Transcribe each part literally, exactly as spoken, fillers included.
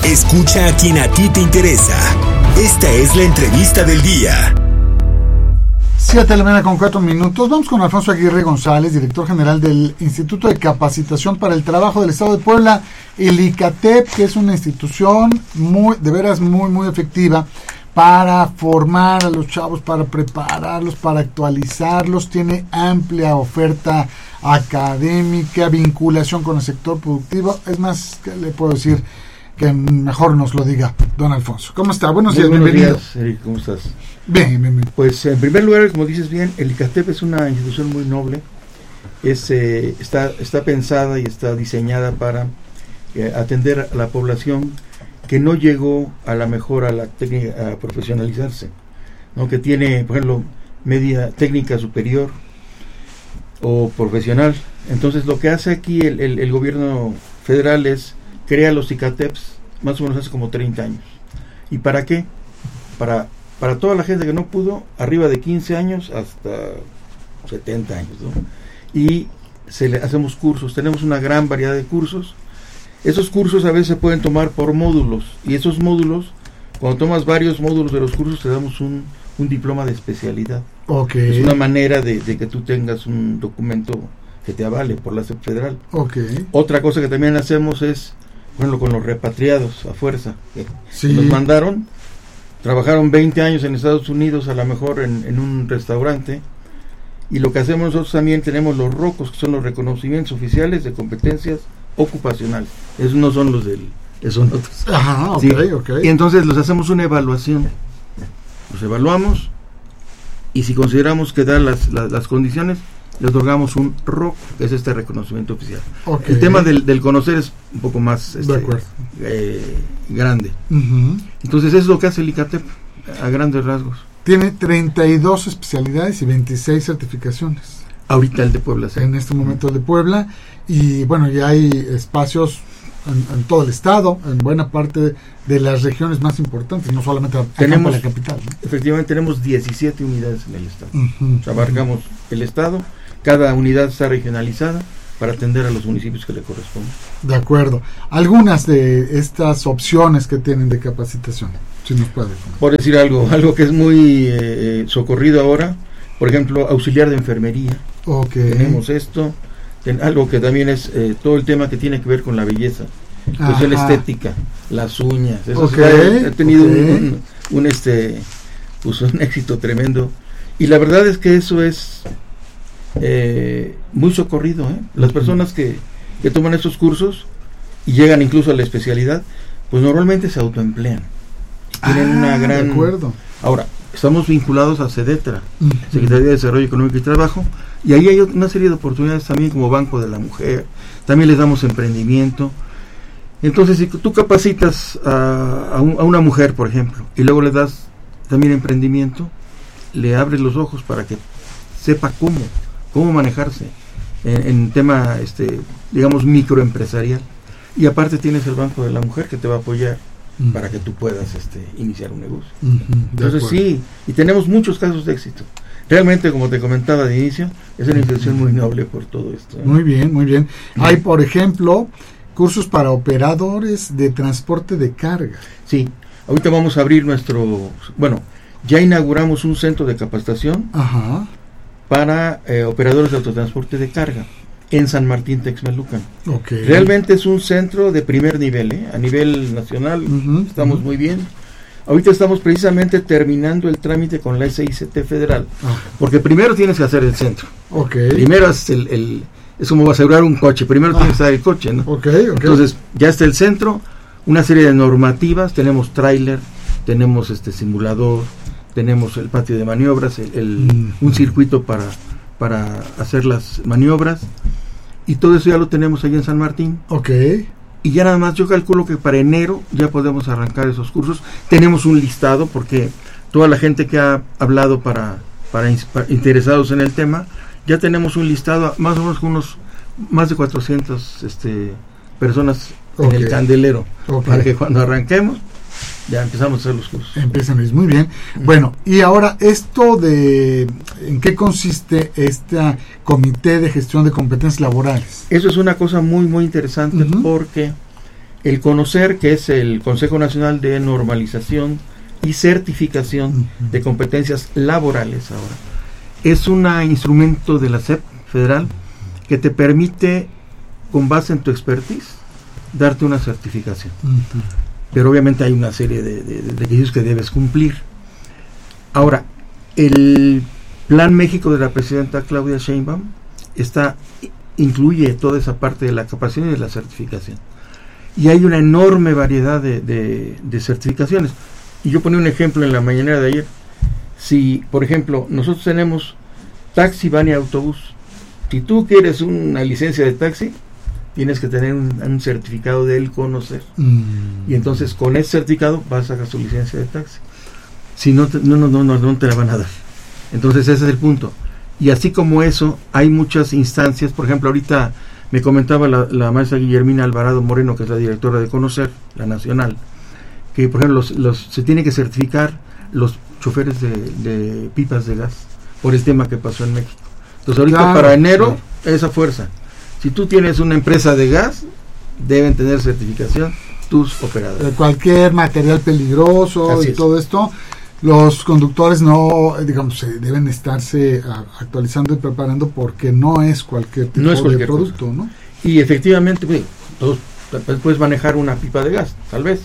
Escucha a quien a ti te interesa. Esta es la entrevista del día. siete de la mañana con cuatro minutos. Vamos con Alfonso Aguirre González, director general del Instituto de Capacitación para el Trabajo del Estado de Puebla, el ICATEP, que es una institución muy, de veras muy, muy efectiva para formar a los chavos, para prepararlos, para actualizarlos. Tiene amplia oferta académica, vinculación con el sector productivo. Es más, ¿qué le puedo decir? Que mejor nos lo diga don Alfonso. ¿Cómo está? Buenos días, buenos bienvenido. días, Eric, ¿cómo estás? Bien, bien, bien. Pues en primer lugar, como dices bien, el ICATEP es una institución muy noble. Es, eh, está, está pensada y está diseñada para eh, atender a la población que no llegó a la mejor a la técnica, a profesionalizarse, ¿no? Que tiene, por ejemplo, media técnica superior o profesional. Entonces lo que hace aquí el, el, el gobierno federal es crea los ICATEPs más o menos hace como treinta años. ¿Y para qué? Para, para toda la gente que no pudo, arriba de quince años hasta setenta años, ¿no? Y se le hacemos cursos, tenemos una gran variedad de cursos. Esos cursos a veces se pueden tomar por módulos, y esos módulos, cuando tomas varios módulos de los cursos, te damos un, un diploma de especialidad. Okay. Es una manera de, de que tú tengas un documento que te avale por la S E P federal. Okay. Otra cosa que también hacemos es, bueno, con los repatriados a fuerza, que Sí. nos mandaron, trabajaron veinte años en Estados Unidos, a lo mejor en, en un restaurante, y lo que hacemos nosotros también, tenemos los ROCOS, que son los reconocimientos oficiales de competencias ocupacionales. Esos no son los del, esos son otros. Ajá, ok, Sí. ok. Y entonces los hacemos una evaluación, los evaluamos, y si consideramos que dan las, las, las condiciones, le otorgamos un R O C, que es este reconocimiento oficial. Okay. El tema del, del conocer es un poco más este, De acuerdo. eh, grande. Uh-huh. Entonces eso es lo que hace el ICATEP a grandes rasgos. Tiene treinta y dos especialidades y veintiséis certificaciones. Ahorita el de Puebla. Sí. En este momento el de Puebla. Y bueno, ya hay espacios en, en todo el estado, en buena parte de, de las regiones más importantes, no solamente acá Tenemos, en la capital, ¿no? Efectivamente tenemos diecisiete unidades en el estado. Uh-huh. O sea, abarcamos el estado, cada unidad está regionalizada para atender a los municipios que le corresponden. De acuerdo. Algunas de estas opciones que tienen de capacitación, si nos puede. Por decir algo, algo que es muy eh, socorrido ahora, por ejemplo, auxiliar de enfermería. Okay. Tenemos esto, ten, algo que también es eh, todo el tema que tiene que ver con la belleza, pues la estética, las uñas, eso Okay, ha, ha tenido okay. un, un, un este pues un éxito tremendo, y la verdad es que eso es eh, muy socorrido, ¿eh? Las personas que, que toman estos cursos y llegan incluso a la especialidad, pues normalmente se autoemplean, tienen Ah, una gran... de acuerdo. Ahora, estamos vinculados a SEDETRA, Uh-huh. Secretaría de Desarrollo Económico y Trabajo, y ahí hay una serie de oportunidades también como Banco de la Mujer, también les damos emprendimiento. Entonces, si tú capacitas a, a, un, a una mujer, por ejemplo, y luego le das también emprendimiento, le abres los ojos para que sepa cómo, cómo manejarse en, en tema, este, digamos, microempresarial. Y aparte tienes el Banco de la Mujer que te va a apoyar uh-huh. para que tú puedas este, iniciar un negocio. Uh-huh. Entonces sí, y tenemos muchos casos de éxito. Realmente, como te comentaba de inicio, es una institución muy noble por todo esto, ¿eh? Muy bien, muy bien. Hay, por ejemplo, cursos para operadores de transporte de carga. Sí, ahorita vamos a abrir nuestro, bueno, ya inauguramos un centro de capacitación Ajá. para eh, operadores de autotransporte de carga en San Martín Texmelucan. Okay. Realmente es un centro de primer nivel, ¿eh? A nivel nacional Uh-huh, estamos uh-huh. muy bien. Ahorita estamos precisamente terminando el trámite con la S I C T federal, Ah. porque primero tienes que hacer el centro. Okay. Primero es el, el es como asegurar un coche, primero Ah. tienes que estar el coche, ¿no? Okay, okay. Entonces, ya está el centro, una serie de normativas, tenemos tráiler, tenemos este simulador, tenemos el patio de maniobras, el, el, Mm. un circuito para, para hacer las maniobras, y todo eso ya lo tenemos allá en San Martín. Okay. Y ya nada más yo calculo que para enero ya podemos arrancar esos cursos. Tenemos un listado porque toda la gente que ha hablado para, para, ins- para interesados en el tema, ya tenemos un listado, más o menos con unos más de cuatrocientas este, personas en Okay. el candelero, Okay. para que cuando arranquemos ya empezamos a hacer los cursos. Empiezan, es muy bien. Bueno, y ahora esto de ¿en qué consiste este comité de gestión de competencias laborales? Eso es una cosa muy muy interesante Uh-huh. porque El CONOCER, que es el Consejo Nacional de Normalización y Certificación uh-huh. de Competencias Laborales ahora, es un instrumento de la S E P federal que te permite, con base en tu expertise, darte una certificación. Uh-huh. Pero obviamente hay una serie de, de, de requisitos que debes cumplir. Ahora, el Plan México de la presidenta Claudia Sheinbaum está, incluye toda esa parte de la capacitación y de la certificación. Y hay una enorme variedad de, de, de certificaciones. Y yo ponía un ejemplo en la mañanera de ayer. Si, por ejemplo, nosotros tenemos taxi, van y autobús. Si tú quieres una licencia de taxi, tienes que tener un, un certificado del CONOCER. Mm. Y entonces con ese certificado vas a sacar tu licencia de taxi. Si no, te, no, no, no, no, no te la van a dar. Entonces ese es el punto. Y así como eso, hay muchas instancias. Por ejemplo, ahorita me comentaba la, la maestra Guillermina Alvarado Moreno, que es la directora de CONOCER, la nacional, que por ejemplo los, los, se tiene que certificar los choferes de, de pipas de gas por el tema que pasó en México. Entonces ahorita claro, para enero, claro. esa fuerza. Si tú tienes una empresa de gas, deben tener certificación tus operadores. De cualquier material peligroso Así y es. todo esto, los conductores no, digamos, deben estarse actualizando y preparando porque no es cualquier tipo no es cualquier de producto, cosa. ¿no? Y efectivamente, pues, todos, puedes manejar una pipa de gas, tal vez.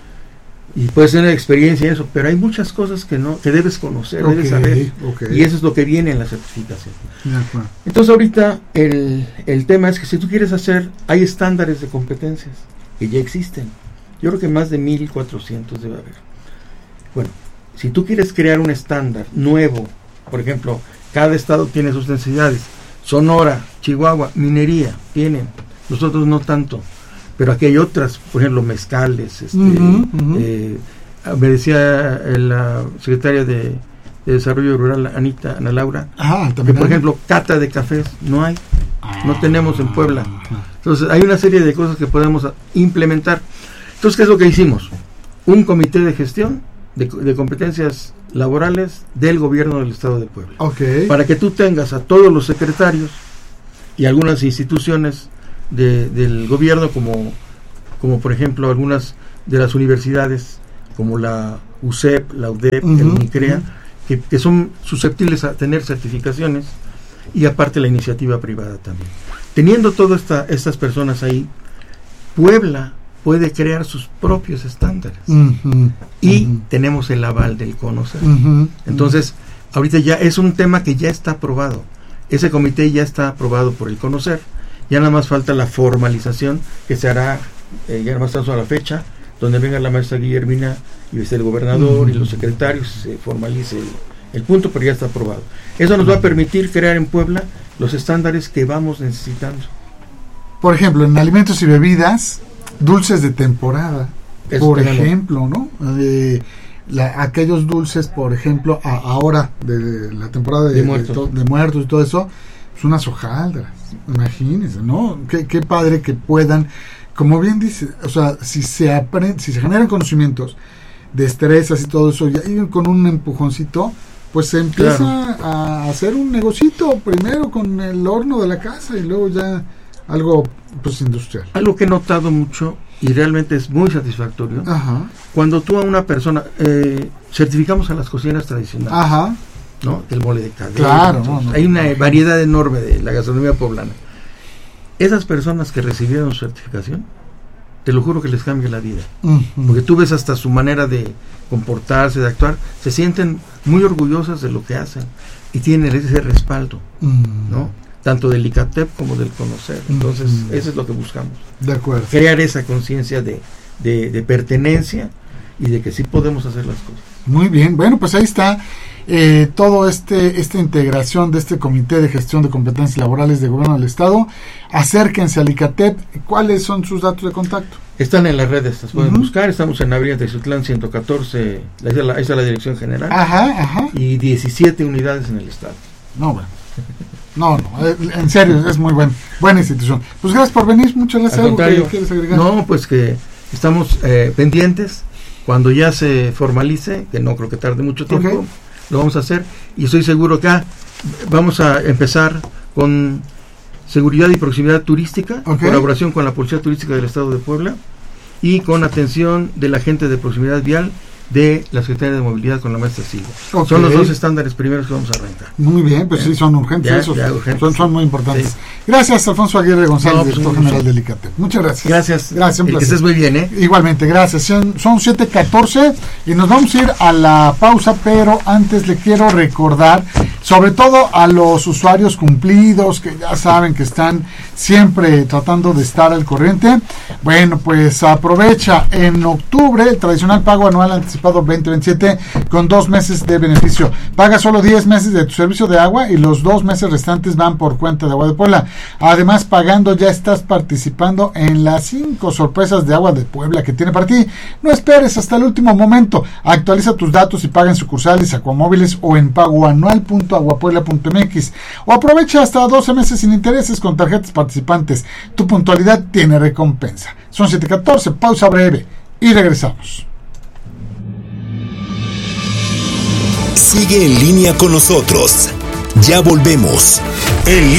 Y puedes tener experiencia en eso, pero hay muchas cosas que no que debes conocer, okay, debes saber, okay. y eso es lo que viene en la certificación. Entonces ahorita el, el tema es que si tú quieres hacer, hay estándares de competencias que ya existen. Yo creo que más de mil cuatrocientos debe haber. Bueno, si tú quieres crear un estándar nuevo, por ejemplo, cada estado tiene sus necesidades. Sonora, Chihuahua, minería, tienen, nosotros no tanto. Pero aquí hay otras, por ejemplo, mezcales. Este, uh-huh, uh-huh. Eh, me decía la secretaria de, de Desarrollo Rural, Anita, Ana Laura, ah, que por ejemplo, cata de cafés no hay, ah, no tenemos en Puebla. Entonces, hay una serie de cosas que podemos implementar. Entonces, ¿qué es lo que hicimos? Un comité de gestión de, de competencias laborales del gobierno del Estado de Puebla. Okay. Para que tú tengas a todos los secretarios y algunas instituciones De, del gobierno, como, como por ejemplo algunas de las universidades, como la U C E P, la U D E P, uh-huh, el UNICREA, uh-huh. que, que son susceptibles a tener certificaciones, y aparte la iniciativa privada también. Teniendo todas esta, estas personas ahí, Puebla puede crear sus propios estándares. Uh-huh, y uh-huh. tenemos el aval del CONOCER. Uh-huh, Entonces, uh-huh. ahorita ya es un tema que ya está aprobado. Ese comité ya está aprobado por el CONOCER. Ya nada más falta la formalización que se hará, eh, ya nada más a la fecha, donde venga la maestra Guillermina y el gobernador uh-huh. y los secretarios, se formalice el, el punto, pero ya está aprobado. Eso nos va a permitir crear en Puebla los estándares que vamos necesitando. Por ejemplo, en alimentos y bebidas, dulces de temporada, Eso por tenemos. ejemplo, ¿no? Eh, la, aquellos dulces, por ejemplo, a, ahora de la temporada de, de, muertos. De, to, de muertos y todo eso, es unas hojaldras, imagínense, ¿no? Qué, qué padre que puedan, como bien dice, o sea, si se aprende, si se generan conocimientos, destrezas y todo eso, y ahí con un empujoncito, pues se empieza claro. a hacer un negocito primero con el horno de la casa y luego ya algo pues industrial. Algo que he notado mucho y realmente es muy satisfactorio. Ajá. Cuando tú a una persona eh, certificamos a las cocineras tradicionales. Ajá. ¿No? El mole de cadera. Claro, no, no, hay una no, variedad enorme de la gastronomía poblana. Esas personas que recibieron su certificación, te lo juro que les cambia la vida. Uh-huh. Porque tú ves hasta su manera de comportarse, de actuar, se sienten muy orgullosas de lo que hacen y tienen ese respaldo, uh-huh. ¿no? Tanto del ICATEP como del CONOCER. Entonces, uh-huh. eso es lo que buscamos. De acuerdo. Crear esa conciencia de, de, de pertenencia y de que sí podemos hacer las cosas. Muy bien, bueno, pues ahí está eh, todo este esta integración de este Comité de Gestión de Competencias Laborales de Gobierno del Estado. Acérquense al ICATEP. ¿Cuáles son sus datos de contacto? Están en las redes, las pueden uh-huh. buscar. Estamos en Avenida Texutlán ciento catorce, ahí está, la, ahí está la dirección general. Ajá, ajá. Y diecisiete unidades en el estado. No, bueno. No, no, eh, en serio, es muy buen, buena institución. Pues gracias por venir, muchas gracias. ¿Algo que quieres agregar? No, pues que estamos eh, pendientes. Cuando ya se formalice, que no creo que tarde mucho tiempo, okay. lo vamos a hacer. Y estoy seguro que ah, vamos a empezar con seguridad y proximidad turística, okay. colaboración con la Policía Turística del Estado de Puebla, y con atención de la gente de proximidad vial de la Secretaría de Movilidad con la maestra Silva. Okay. Son los dos estándares primeros que vamos a arrancar. Muy bien, pues bien. Sí, son urgentes, ya, esos, ya urgentes. Son, son muy importantes. Sí. Gracias, Alfonso Aguirre González, no, pues director general del ICATEP. Muchas gracias. Gracias. Gracias, un placer. Que estés muy bien, ¿eh? Igualmente, gracias. Son siete catorce y nos vamos a ir a la pausa, pero antes le quiero recordar, sobre todo a los usuarios cumplidos, que ya saben que están siempre tratando de estar al corriente. Bueno, pues aprovecha en octubre el tradicional pago anual anticipado veinte veintisiete con dos meses de beneficio. Paga solo diez meses de tu servicio de agua y los dos meses restantes van por cuenta de Agua de Puebla. Además, pagando ya estás participando en las cinco sorpresas de Agua de Puebla que tiene para ti. No esperes hasta el último momento. Actualiza tus datos y paga en sucursales, acuamóviles o en pagoanual punto aguapuebla punto m x o aprovecha hasta doce meses sin intereses con tarjetas participantes. Tu puntualidad tiene recompensa. Son siete catorce, pausa breve y regresamos. Sigue en línea con nosotros. Ya volvemos. En